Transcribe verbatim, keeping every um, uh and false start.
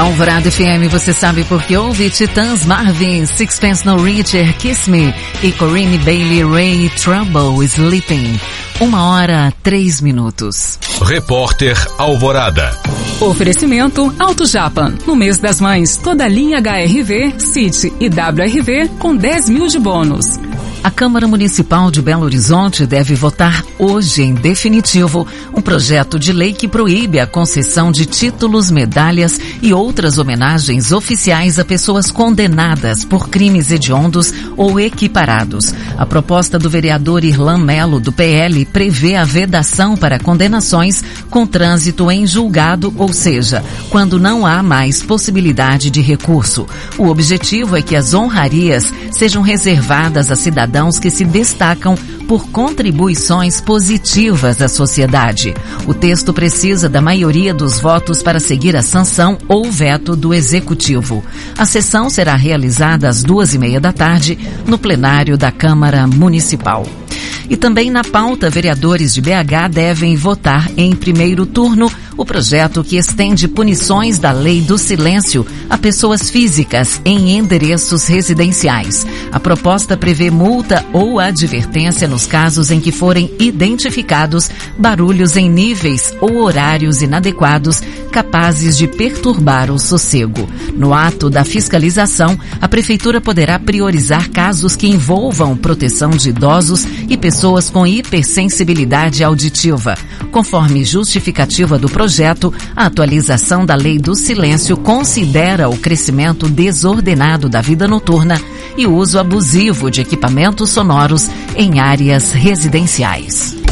Alvorada F M, você sabe porque ouve Titãs, Marvin, Sixpence No Richer, Kiss Me e Corinne Bailey Rae, Trouble Sleeping. Uma hora, três minutos. Repórter Alvorada. Oferecimento Auto Japan. No mês das mães, toda a linha H R V, City e W R V com dez mil de bônus. A Câmara Municipal de Belo Horizonte deve votar hoje em definitivo um projeto de lei que proíbe a concessão de títulos, medalhas e outras homenagens oficiais a pessoas condenadas por crimes hediondos ou equiparados. A proposta do vereador Irlan Melo, do P L, prevê a vedação para condenações com trânsito em julgado, ou seja, quando não há mais possibilidade de recurso. O objetivo é que as honrarias sejam reservadas a cidadãos que se destacam por contribuições positivas à sociedade. O texto precisa da maioria dos votos para seguir a sanção ou veto do Executivo. A sessão será realizada às duas e meia da tarde no plenário da Câmara Municipal. E também na pauta, vereadores de B H devem votar em primeiro turno o projeto que estende punições da Lei do Silêncio a pessoas físicas em endereços residenciais. A proposta prevê multa ou advertência nos casos em que forem identificados barulhos em níveis ou horários inadequados capazes de perturbar o sossego. No ato da fiscalização, a Prefeitura poderá priorizar casos que envolvam proteção de idosos e pessoas com hipersensibilidade auditiva. Conforme justificativa do projeto, a atualização da Lei do Silêncio considera o crescimento desordenado da vida noturna e o uso abusivo de equipamentos sonoros em áreas residenciais.